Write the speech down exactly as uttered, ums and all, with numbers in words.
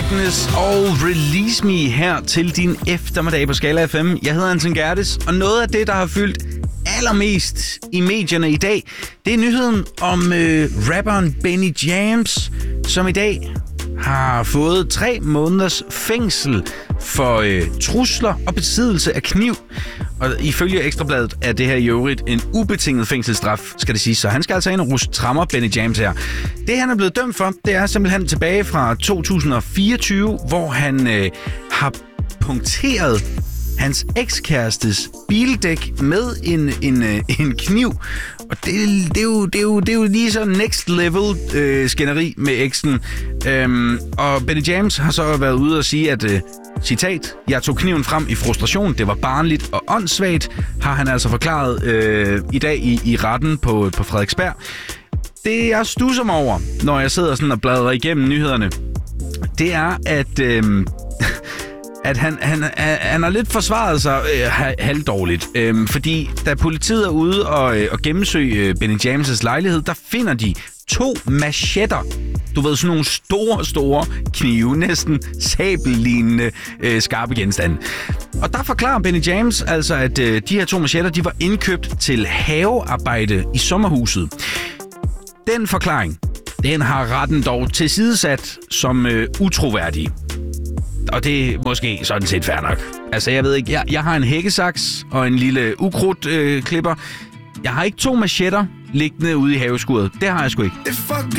Darkness og Release Me her til din eftermiddag på Skala F M. Jeg hedder Anton Gerdes, og noget af det, der har fyldt allermest i medierne i dag, det er nyheden om øh, rapperen Benny James, som i dag har fået tre måneders fængsel for øh, trusler og besiddelse af kniv. Og ifølge Ekstrabladet er det her i øvrigt en ubetinget fængselsstraf, skal det sige. Så han skal altså ind og ruste trammer, Benny James her. Det, han er blevet dømt for, det er simpelthen tilbage fra to tusind og fireogtyve, hvor han øh, har punkteret hans ekskærestes bildæk med en, en, øh, en kniv. Og det, det, er jo, det, er jo, det er jo lige så next level øh, skænderi med eksen. Øhm, og Benny James har så været ude og sige, at øh, citat, jeg tog kniven frem i frustration, det var barnligt og åndssvagt, har han altså forklaret øh, i dag i, i retten på, på Frederiksberg. Det jeg stusser mig over, når jeg sidder sådan og bladrer igennem nyhederne, det er, at... Øh, at han, han, han har lidt forsvaret sig øh, halvdårligt. Øh, fordi da politiet er ude og, øh, og gennemsøge øh, Benny James' lejlighed, der finder de to machetter. Du ved, sådan nogle store, store knive, næsten sabellignende øh, skarpe genstande. Og der forklarer Benny James altså, at øh, de her to machetter, de var indkøbt til havearbejde i sommerhuset. Den forklaring, den har retten dog tilsidesat som øh, utroværdig. Og det er måske sådan set fair nok. Altså, jeg ved ikke, jeg, jeg har en hækkesaks og en lille ukrudt-klipper. Øh, jeg har ikke to machetter liggende ude i haveskuret. Det har jeg sgu ikke.